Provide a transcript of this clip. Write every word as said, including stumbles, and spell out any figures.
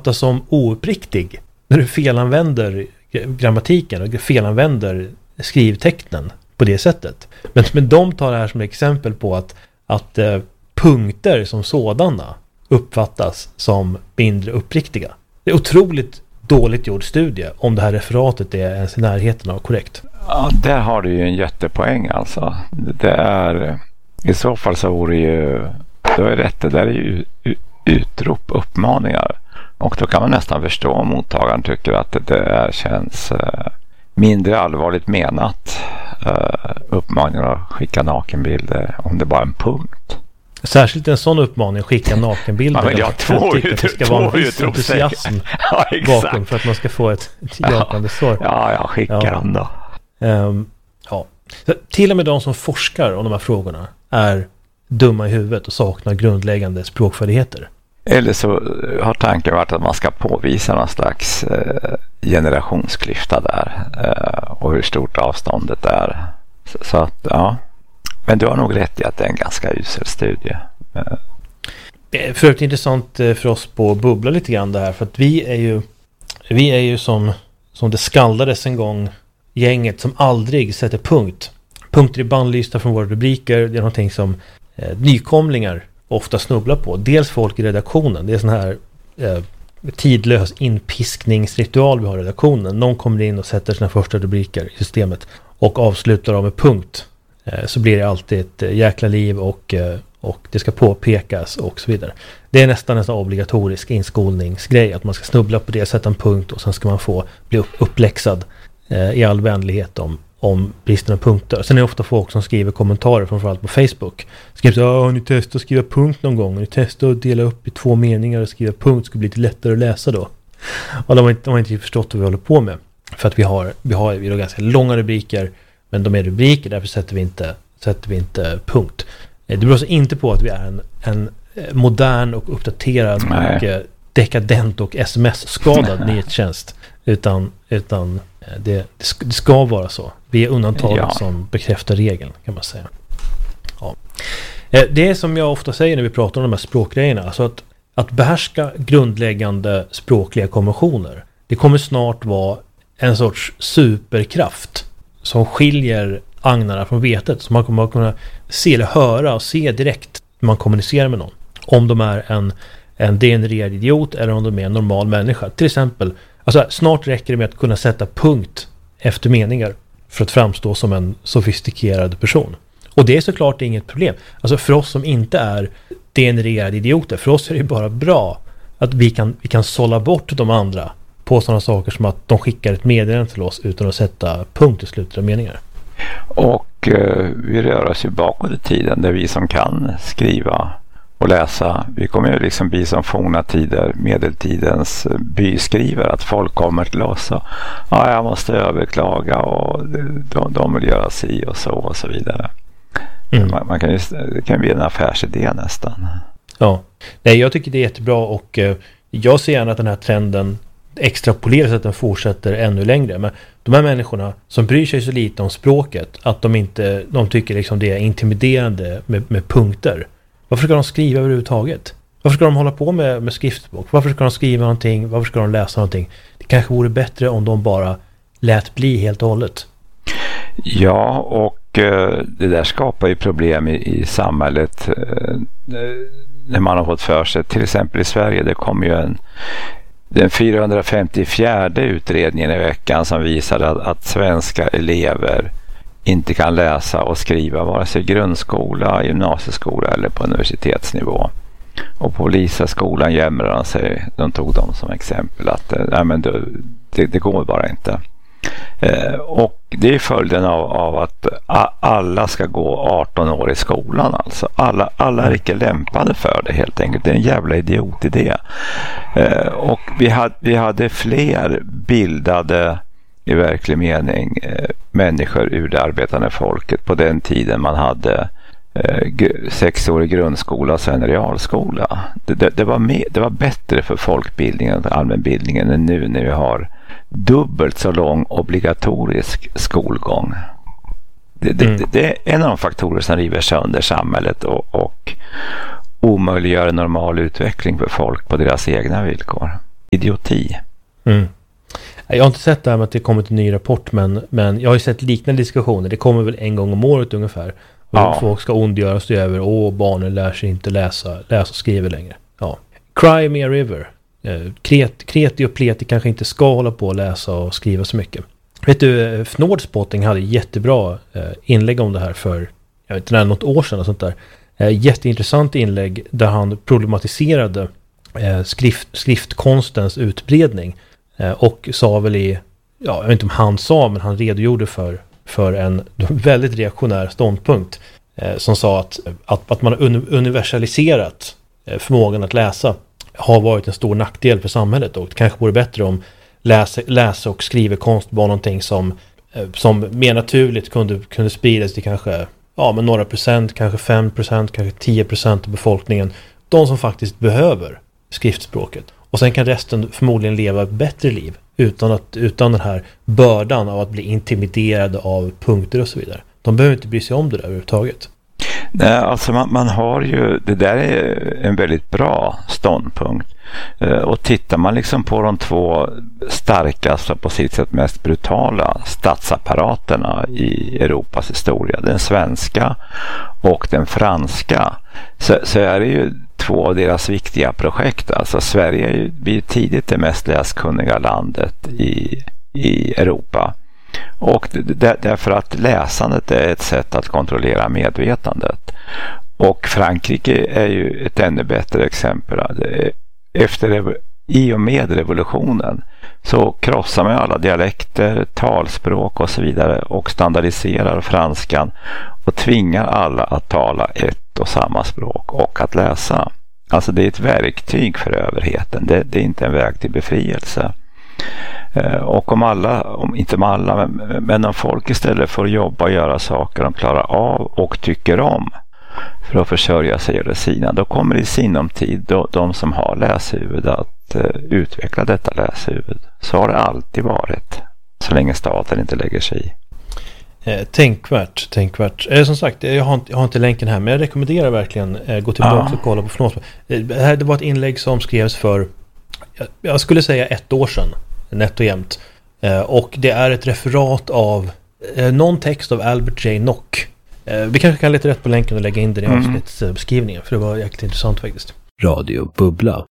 uppfattas som ouppriktig när du felanvänder grammatiken och felanvänder skrivtecknen på det sättet. Men, men de tar det här som ett exempel på att, att eh, punkter som sådana uppfattas som mindre uppriktiga. Det är otroligt dåligt gjord studie om det här referatet är ens i närheten av korrekt. Ja, där har du ju en jättepoäng alltså. Det är, i så fall så vore ju, då är rätt, det där är ju utrop, uppmaningar. Och då kan man nästan förstå om mottagaren tycker att det är, känns eh, mindre allvarligt menat. Eh, uppmaningar att skicka nakenbilder om det bara är en punkt. Särskilt en sån uppmaning, skicka nakenbilder. Ja, men jag tror att det ska vara en viss entusiasm ja, bakom för att man ska få ett jakande svar. Ja, jag skickar ja. dem då. Um, ja. Så till och med de som forskar om de här frågorna är dumma i huvudet och saknar grundläggande språkfärdigheter. Eller så har tanken varit att man ska påvisa någon slags eh, generationsklyfta där eh, och hur stort avståndet är. Så, så att, ja. Men du har nog rätt i att det är en ganska usel studie. Det är för övrigt intressant för oss på att bubbla lite grann det här, för att vi är ju vi är ju som, som det skaldades en gång gänget som aldrig sätter punkt. Punkter i bandlysta från våra rubriker, det är någonting som eh, nykomlingar ofta snubblar på. Dels folk i redaktionen, det är sån här eh, tidlös inpiskningsritual vi har i redaktionen. Någon kommer in och sätter sina första rubriker i systemet och avslutar av med punkt. Eh, så blir det alltid ett eh, jäkla liv och, eh, och det ska påpekas och så vidare. Det är nästan en sån obligatorisk inskolningsgrej att man ska snubbla på det, sätta en punkt och sen ska man få bli upp, uppläxad eh, i all vänlighet om om bristen av punkter. Sen är det ofta folk som skriver kommentarer, framförallt på Facebook. Skriver så, ja, har ni testat att skriva punkt någon gång? Har ni testat att dela upp i två meningar och skriva punkt? Skulle bli lite lättare att läsa då. Och de har inte, de har inte förstått vad vi håller på med. För att vi har, vi har, vi har ganska långa rubriker, men de är rubriker, därför sätter vi inte, sätter vi inte punkt. Det beror alltså inte på att vi är en, en modern och uppdaterad Nej. och dekadent och sms-skadad nyhetstjänst. Utan, utan det, det ska vara så. Vi är undantaget ja. som bekräftar regeln, kan man säga. Ja. Det är som jag ofta säger när vi pratar om de här språkgrejerna. Alltså att, att behärska grundläggande språkliga konventioner. Det kommer snart vara en sorts superkraft som skiljer agnarna från vetet. Så man kommer att kunna se eller höra och se direkt när man kommunicerar med någon. Om de är en, en degenererad idiot eller om de är en normal människa. Till exempel, alltså snart räcker det med att kunna sätta punkt efter meningar för att framstå som en sofistikerad person. Och det är såklart inget problem. Alltså för oss som inte är degenererade idioter, för oss är det bara bra att vi kan, vi kan sålla bort de andra på sådana saker som att de skickar ett meddelande till oss utan att sätta punkt i slutet av meningar. Och eh, vi rör oss ju bakåt i tiden där vi som kan skriva och läsa, vi kommer ju liksom bli som forna tider, medeltidens byskrivare, att folk kommer till oss och ja, jag måste överklaga och de, de vill göra si och så och så vidare. Mm. Man, man kan ju, det kan bli en affärsidé nästan. Ja, nej, jag tycker det är jättebra och eh, jag ser gärna att den här trenden extrapoleras, att den fortsätter ännu längre. Men de här människorna som bryr sig så lite om språket att de inte, de tycker liksom det är intimiderande med, med punkter. Varför ska de skriva överhuvudtaget? Varför ska de hålla på med, med skriftspråk? Varför ska de skriva någonting? Varför ska de läsa någonting? Det kanske vore bättre om de bara lät bli helt och hållet. Ja, och eh, det där skapar ju problem i, i samhället eh, när man har fått för sig. Till exempel i Sverige, det kom ju en den fyrahundrafemtiofjärde utredningen i veckan som visade att, att svenska elever inte kan läsa och skriva vare sig grundskola, gymnasieskola eller på universitetsnivå. Och på Lisaskolan jämrar de sig, de tog dem som exempel att nej, men det, det, det går bara inte. Eh, och det är följden av, av att a, alla ska gå arton år i skolan alltså. Alla, alla är inte lämpade för det helt enkelt. Det är en jävla idiotidé. Eh, och vi hade, vi hade fler bildade i verklig mening eh, människor ur det arbetande folket på den tiden man hade eh, g- sexårig grundskola och sen realskola. Det, det, det, var med, det var bättre för folkbildningen och allmänbildningen än nu när vi har dubbelt så lång obligatorisk skolgång. Det, det, mm. det, det är en av de faktorer som river sönder samhället och, och omöjliggör en normal utveckling för folk på deras egna villkor. idioti. Mm. Jag har inte sett det här med att det kommit en ny rapport, men, men jag har ju sett liknande diskussioner. Det kommer väl en gång om året ungefär. Och ja. Folk ska ondgöra sig över, åh, barnen lär sig inte läsa, läsa och skriva längre. Ja. Cry Me a River. Kret, kreti och pleti kanske inte ska hålla på att läsa och skriva så mycket. Vet du, Fnordspotting hade jättebra inlägg om det här för, jag vet inte, något år sedan och sånt där. Jätteintressant inlägg där han problematiserade skrift, skriftkonstens utbredning. Och sa väl i, ja, jag vet inte om han sa, men han redogjorde för, för en väldigt reaktionär ståndpunkt eh, som sa att, att, att man har universaliserat eh, förmågan att läsa har varit en stor nackdel för samhället, och det kanske vore bättre om läse, läse och skrivekonst var någonting som, eh, som mer naturligt kunde, kunde spridas till kanske, ja, men några procent, kanske fem procent, kanske tio procent av befolkningen, de som faktiskt behöver skriftspråket. Och sen kan resten förmodligen leva ett bättre liv utan, att, utan den här bördan av att bli intimiderade av punkter och så vidare. De behöver inte bry sig om det där överhuvudtaget. Nej, alltså man, man har ju, det där är en väldigt bra ståndpunkt. Och tittar man liksom på de två starkaste och på sitt sätt mest brutala statsapparaterna i Europas historia, den svenska och den franska, så, så är det ju två av deras viktiga projekt. Alltså Sverige blir tidigt det mest läskunniga landet i, i Europa. Och det, därför att läsandet är ett sätt att kontrollera medvetandet. Och Frankrike är ju ett ännu bättre exempel. Efter, i och med revolutionen så krossar man alla dialekter, talspråk och så vidare och standardiserar franskan och tvingar alla att tala ett och samma språk och att läsa. Alltså det är ett verktyg för överheten. Det, det är inte en väg till befrielse. Och om alla, om inte om alla, men, men om folk istället får jobba och göra saker de klarar av och tycker om för att försörja sig eller sina, då kommer i sinom tid då, de som har läshuvud att uh, utveckla detta läshuvud. Så har det alltid varit, så länge staten inte lägger sig i. Eh, tänkvärt, tänkvärt. Eh, som sagt, jag har, inte, jag har inte länken här, men jag rekommenderar verkligen eh, gå tillbaka ja. och kolla på Fnordspotting. Eh, det var ett inlägg som skrevs för, jag, jag skulle säga ett år sedan, nätt och jämnt. Eh, och det är ett referat av eh, någon text av Albert J. Nock. Eh, vi kanske kan leta rätt på länken och lägga in den i avsnittsbeskrivningen, för det var jäkligt intressant faktiskt. Radio Bubbla.